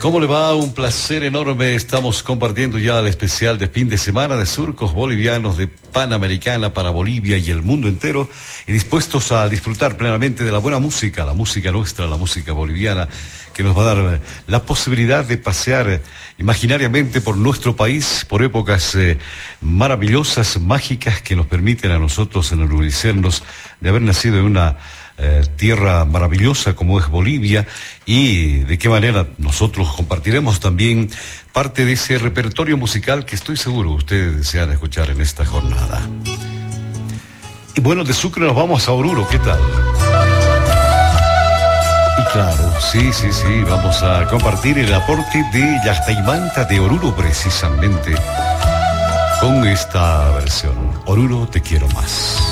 ¿Cómo le va? Un placer enorme. Estamos compartiendo ya el especial de fin de semana de surcos bolivianos de Panamericana para Bolivia y el mundo entero, y dispuestos a disfrutar plenamente de la buena música, la música nuestra, la música boliviana, que nos va a dar la posibilidad de pasear imaginariamente por nuestro país, por épocas maravillosas, mágicas, que nos permiten a nosotros enorgullecernos de haber nacido en una tierra maravillosa como es Bolivia, y de qué manera nosotros compartiremos también parte de ese repertorio musical que estoy seguro ustedes desean escuchar en esta jornada. Y bueno, de Sucre nos vamos a Oruro, ¿qué tal? Y claro, sí, vamos a compartir el aporte de Llactaymanta de Oruro precisamente con esta versión. Oruro, te quiero más.